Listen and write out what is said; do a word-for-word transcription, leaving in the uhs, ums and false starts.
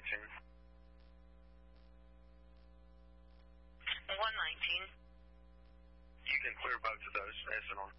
nineteen. one nineteen. You can clear both of those, S and on